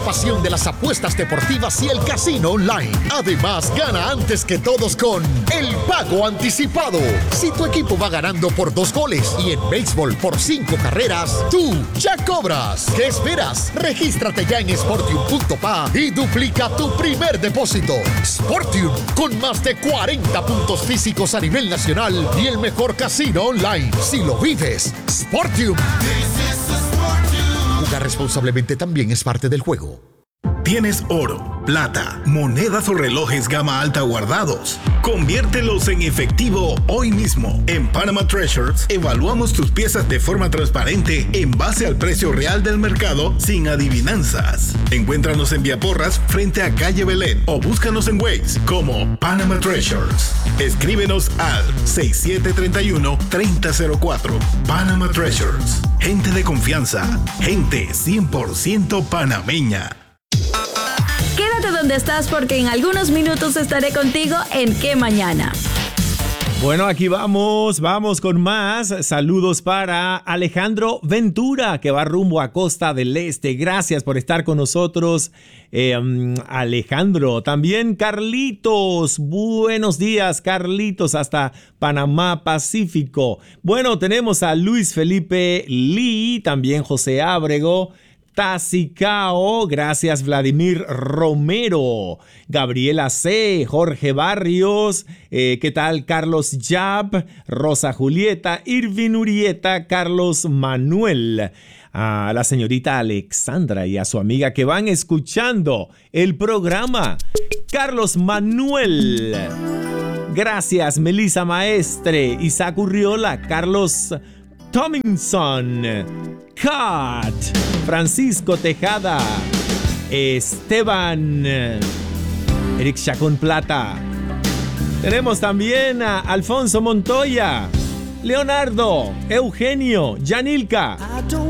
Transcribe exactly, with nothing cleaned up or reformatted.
Pasión de las apuestas deportivas y el casino online. Además, gana antes que todos con el pago anticipado. Si tu equipo va ganando por dos goles y en béisbol por cinco carreras, tú ya cobras. ¿Qué esperas? Regístrate ya en sportium punto pa y duplica tu primer depósito. Sportium, con más de cuarenta puntos físicos a nivel nacional y el mejor casino online. Si lo vives, Sportium. Jugar responsablemente también es parte del juego. ¿Tienes oro, plata, monedas o relojes gama alta guardados? Conviértelos en efectivo hoy mismo. En Panama Treasures evaluamos tus piezas de forma transparente en base al precio real del mercado sin adivinanzas. Encuéntranos en Vía Porras frente a Calle Belén o búscanos en Waze como Panama Treasures. Escríbenos al seis siete tres uno, tres cero cero cuatro. Panama Treasures. Gente de confianza. Gente cien por ciento panameña. Quédate donde estás porque en algunos minutos estaré contigo en ¿Qué Mañana? Bueno, aquí vamos, vamos con más. Saludos para Alejandro Ventura, que va rumbo a Costa del Este. Gracias por estar con nosotros, eh, Alejandro. También Carlitos, buenos días, Carlitos, hasta Panamá Pacífico. Bueno, tenemos a Luis Felipe Lee, también José Ábrego, Tacicao, gracias Vladimir Romero, Gabriela C, Jorge Barrios, eh, ¿qué tal? Carlos Yap, Rosa Julieta, Irvin Urieta, Carlos Manuel, a la señorita Alexandra y a su amiga que van escuchando el programa, Carlos Manuel. Gracias Melissa Maestre, Isaac Urriola, Carlos Tomlinson, Kat, Francisco Tejada, Esteban, Eric Chacón Plata. Tenemos también a Alfonso Montoya, Leonardo, Eugenio, Yanilka,